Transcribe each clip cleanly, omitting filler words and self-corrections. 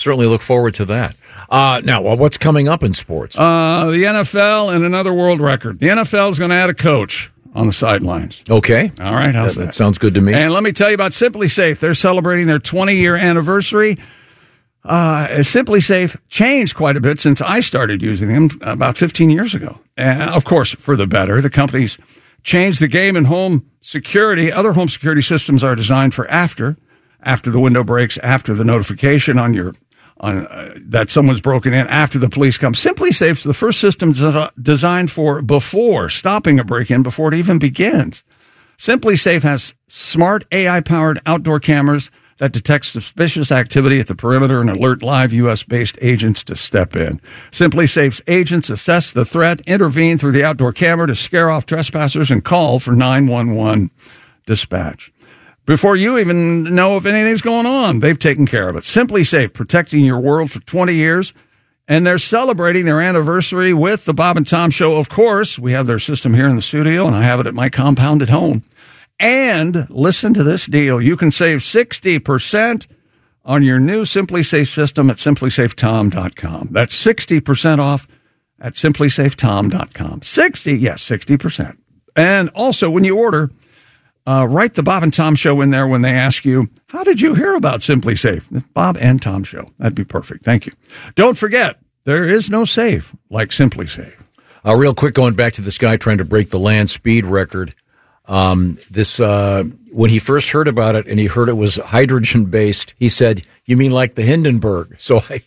certainly look forward to that. Now, what's coming up in sports? The NFL and another world record. The NFL is going to add a coach on the sidelines. Okay. All right, how's that? That sounds good to me. And let me tell you about Simply Safe. They're celebrating their 20-year anniversary. Simply Safe changed quite a bit since I started using them about 15 years ago. And of course, for the better. The company's changed the game in home security. Other home security systems are designed for after the window breaks, after the notification that someone's broken in, after the police come. Simply Safe's the first system designed for before, stopping a break-in before it even begins. Simply Safe has smart AI-powered outdoor cameras that detect suspicious activity at the perimeter and alert live U.S.-based agents to step in. Simply Safe's agents assess the threat, intervene through the outdoor camera to scare off trespassers, and call for 911 dispatch. Before you even know if anything's going on, they've taken care of it. Simply Safe, protecting your world for 20 years, and they're celebrating their anniversary with the Bob and Tom Show. Of course, we have their system here in the studio, and I have it at my compound at home. And listen to this deal. You can save 60% on your new Simply Safe system at simplysafetom.com. That's 60% off at simplysafetom.com. 60%. And also, when you order, write the Bob and Tom Show in there when they ask you, how did you hear about Simply Safe? Bob and Tom Show. That'd be perfect. Thank you. Don't forget, there is no safe like Simply Safe. Real quick, going back to this guy trying to break the land speed record. When he first heard about it and he heard it was hydrogen based, he said, "You mean like the Hindenburg?"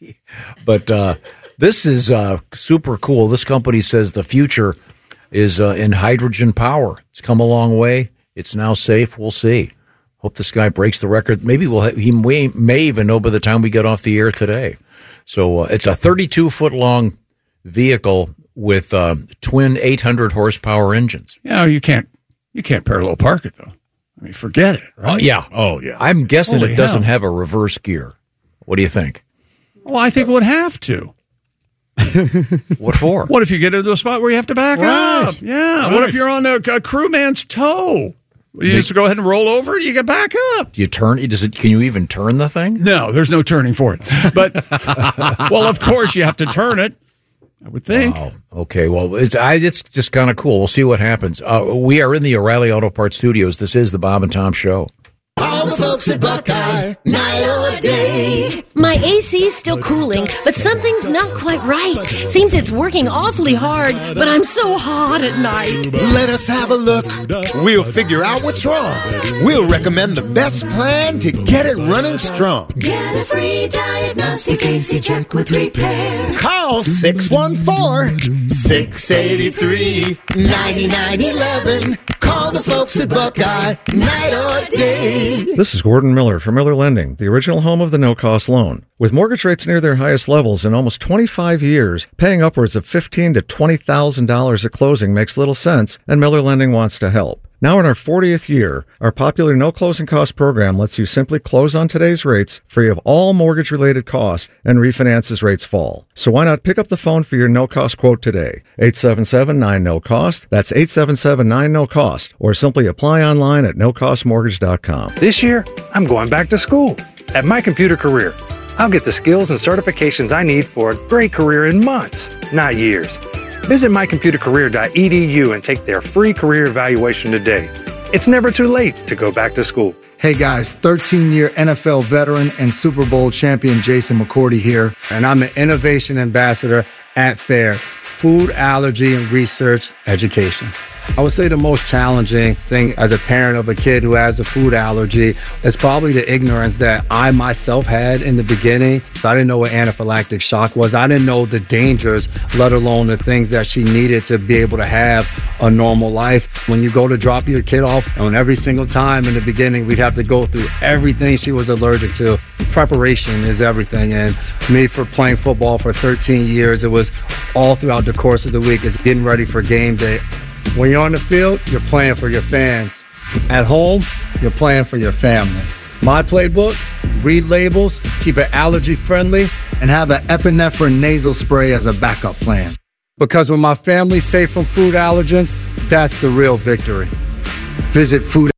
This is super cool. This company says the future is in hydrogen power. It's come a long way. It's now safe. We'll see. Hope this guy breaks the record. Maybe he may even know by the time we get off the air today. So it's a 32-foot long vehicle with twin 800 horsepower engines. Yeah, you can't parallel park it, though. I mean, forget it, right? Oh, yeah. I'm guessing it doesn't have a reverse gear. What do you think? Well, I think it would have to. What for? What if you get into a spot where you have to back up? Yeah. Right. What if you're on a crewman's toe? You just go ahead and roll over and you get back up. Do you turn? Can you even turn the thing? No, there's no turning for it. But, well, of course you have to turn it, I would think. Oh, okay. Well, it's just kind of cool. We'll see what happens. We are in the O'Reilly Auto Parts studios. This is the Bob and Tom Show. All the folks at Buckeye, night or day. My AC's still cooling, but something's not quite right. Seems it's working awfully hard, but I'm so hot at night. Let us have a look. We'll figure out what's wrong. We'll recommend the best plan to get it running strong. Get a free diagnostic AC check with repair. Call 614-683-9911. Call the folks at Buckeye, night or day. This is Gordon Miller from Miller Lending, the original home of the no-cost loan. With mortgage rates near their highest levels in almost 25 years, paying upwards of $15,000 to $20,000 at closing makes little sense, and Miller Lending wants to help. Now in our 40th year, our popular no-closing cost program lets you simply close on today's rates, free of all mortgage-related costs, and refinance as rates fall. So why not pick up the phone for your no-cost quote today? 877-9-NO-COST. That's 877-9-NO-COST. Or simply apply online at nocostmortgage.com. This year, I'm going back to school at My Computer Career. I'll get the skills and certifications I need for a great career in months, not years. Visit mycomputercareer.edu and take their free career evaluation today. It's never too late to go back to school. Hey guys, 13-year NFL veteran and Super Bowl champion Jason McCourty here, and I'm the Innovation Ambassador at FAIR, Food Allergy and Research Education. I would say the most challenging thing as a parent of a kid who has a food allergy is probably the ignorance that I myself had in the beginning. I didn't know what anaphylactic shock was. I didn't know the dangers, let alone the things that she needed to be able to have a normal life. When you go to drop your kid off, and every single time in the beginning, we'd have to go through everything she was allergic to. Preparation is everything. And me, for playing football for 13 years, it was all throughout the course of the week. It's getting ready for game day. When you're on the field, you're playing for your fans. At home, you're playing for your family. My playbook, read labels, keep it allergy friendly, and have an epinephrine nasal spray as a backup plan. Because when my family's safe from food allergens, that's the real victory. Visit food